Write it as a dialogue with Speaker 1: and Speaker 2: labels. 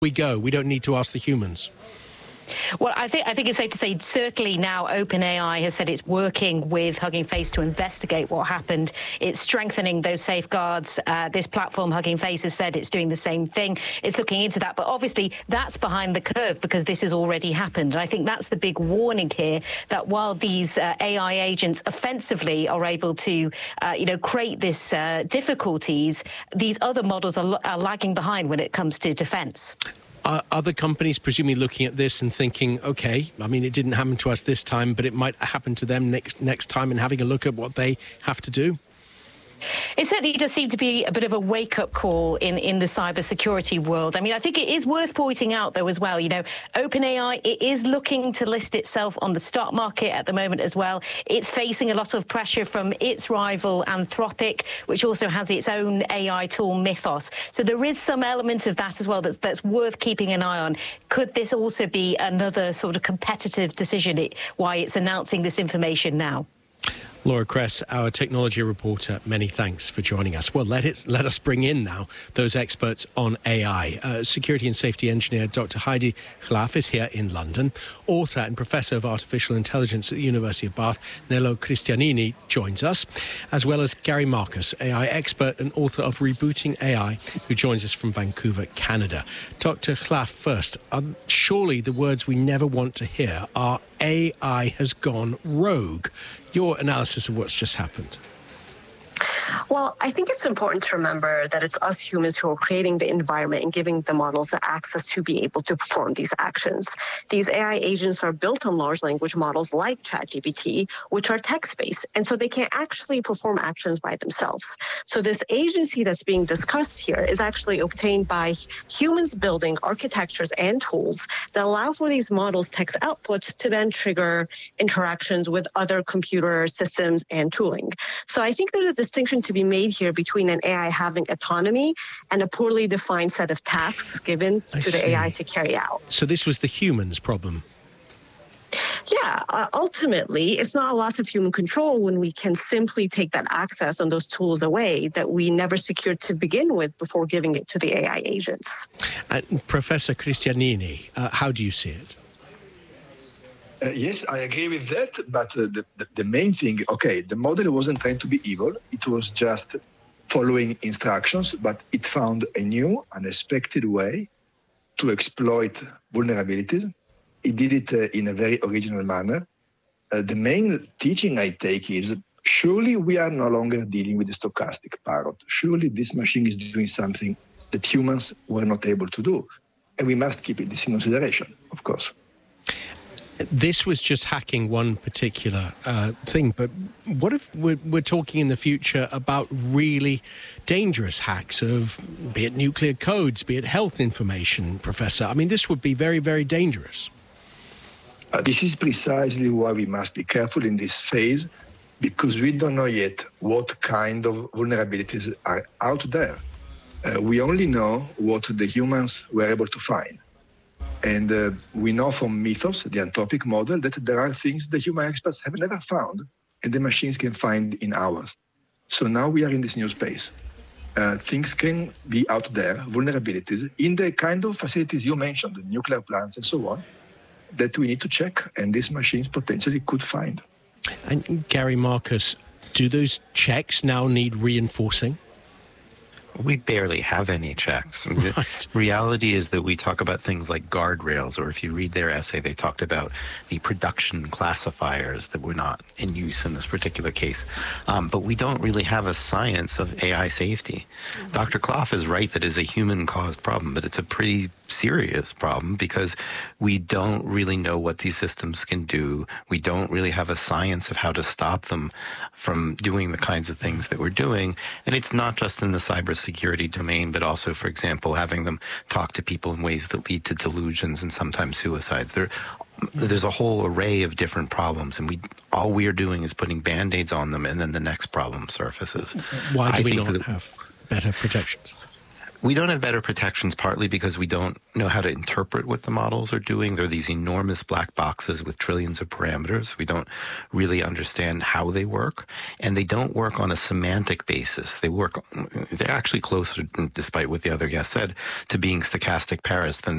Speaker 1: we go? We don't need to ask the humans.
Speaker 2: Well, I think it's safe to say certainly now OpenAI has said it's working with Hugging Face to investigate what happened. It's strengthening those safeguards. This platform, Hugging Face, has said it's doing the same thing. It's looking into that. But obviously, that's behind the curve because this has already happened. And I think that's the big warning here, that while these AI agents offensively are able to, create this difficulties, these other models are lagging behind when it comes to defense.
Speaker 1: Are other companies presumably looking at this and thinking, okay, I mean, it didn't happen to us this time, but it might happen to them next time, and having a look at what they have to do?
Speaker 2: It certainly does seem to be a bit of a wake-up call in the cybersecurity world. I mean, I think it is worth pointing out, though, as well, OpenAI, it is looking to list itself on the stock market at the moment as well. It's facing a lot of pressure from its rival Anthropic, which also has its own AI tool, Mythos. So there is some element of that as well that's worth keeping an eye on. Could this also be another sort of competitive decision, why it's announcing this information now?
Speaker 1: Laura Kress, our technology reporter, many thanks for joining us. Well, let us bring in now those experts on AI. Security and safety engineer Dr. Heidi Chlaf is here in London. Author and professor of artificial intelligence at the University of Bath, Nello Cristianini, joins us, as well as Gary Marcus, AI expert and author of Rebooting AI, who joins us from Vancouver, Canada. Dr. Chlaf first. Surely the words we never want to hear are AI has gone rogue. Your analysis of what's just happened.
Speaker 3: Well, I think it's important to remember that it's us humans who are creating the environment and giving the models the access to be able to perform these actions. These AI agents are built on large language models like ChatGPT, which are text-based, and so they can actually perform actions by themselves. So this agency that's being discussed here is actually obtained by humans building architectures and tools that allow for these models' text outputs to then trigger interactions with other computer systems and tooling. So I think there's a distinction to be made here between an AI having autonomy and a poorly defined set of tasks given to the AI to carry out.
Speaker 1: So this was the human's problem?
Speaker 3: Yeah, ultimately, it's not a loss of human control when we can simply take that access on those tools away that we never secured to begin with before giving it to the AI agents.
Speaker 1: Professor Cristianini, how do you see it?
Speaker 4: Yes, I agree with that, but the main thing, the model wasn't trying to be evil. It was just following instructions, but it found a new, unexpected way to exploit vulnerabilities. It did it in a very original manner. The main teaching I take is, surely we are no longer dealing with the stochastic parrot. Surely this machine is doing something that humans were not able to do. And we must keep this in consideration, of course.
Speaker 1: This was just hacking one particular thing, but what if we're talking in the future about really dangerous hacks of, be it nuclear codes, be it health information, Professor? I mean, this would be very, very dangerous.
Speaker 4: This is precisely why we must be careful in this phase, because we don't know yet what kind of vulnerabilities are out there. We only know what the humans were able to find. And we know from Mythos, the Anthropic model, that there are things the human experts have never found and the machines can find in hours. So now we are in this new space. Things can be out there, vulnerabilities, in the kind of facilities you mentioned, the nuclear plants and so on, that we need to check, and these machines potentially could find.
Speaker 1: And Gary Marcus, do those checks now need reinforcing?
Speaker 5: We barely have any checks. Right. The reality is that we talk about things like guardrails, or if you read their essay, they talked about the production classifiers that were not in use in this particular case. But we don't really have a science of AI safety. Mm-hmm. Dr. Chlaf is right that it's a human-caused problem, but it's a pretty serious problem because we don't really know what these systems can do. We don't really have a science of how to stop them from doing the kinds of things that we're doing. And it's not just in the cybersecurity domain, but also, for example, having them talk to people in ways that lead to delusions and sometimes suicides. There's a whole array of different problems, and all we're doing is putting Band-Aids on them, and then the next problem surfaces.
Speaker 1: Why do we not have better protections?
Speaker 5: We don't have better protections partly because we don't know how to interpret what the models are doing. They're these enormous black boxes with trillions of parameters. We don't really understand how they work, and they don't work on a semantic basis. They're actually closer, despite what the other guest said, to being stochastic Paris than